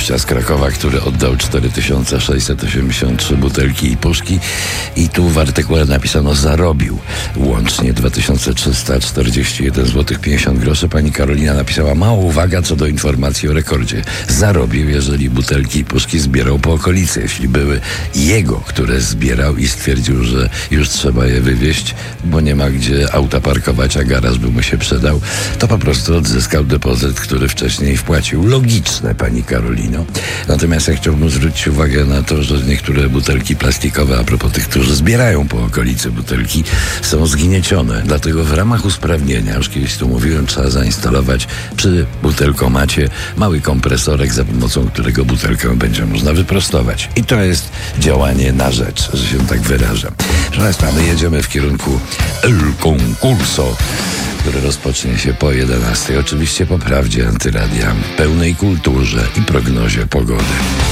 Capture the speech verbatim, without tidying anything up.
gościa z Krakowa, który oddał cztery tysiące sześćset osiemdziesiąt trzy butelki i puszki i tu w artykule napisano zarobił łącznie dwa tysiące trzysta czterdzieści jeden złotych pięćdziesiąt groszy. Pani Karolina napisała: mała uwaga co do informacji o rekordzie. Zarobił, jeżeli butelki i puszki zbierał po okolicy. Jeśli były jego, które zbierał i stwierdził, że już trzeba je wywieźć, bo nie ma gdzie auta parkować, a garaż by mu się przydał, to po prostu odzyskał depozyt, który wcześniej wpłacił. Logiczne, pani Karolino. Natomiast ja chciałbym zwrócić uwagę na to, że niektóre butelki plastikowe, a propos tych, którzy zbierają po okolicy butelki, są zgniecione. Dlatego w ramach usprawnienia, już kiedyś tu mówiłem, trzeba zainstalować przy butelkomacie mały kompresorek, za pomocą którego butelkę będzie można wyprostować. I to jest działanie na rzecz, że się tak wyrażam. Proszę Państwa, my jedziemy w kierunku El Concurso, który rozpocznie się po jedenastej. Oczywiście po prawdzie Antyradia, pełnej kulturze i prognozie pogody.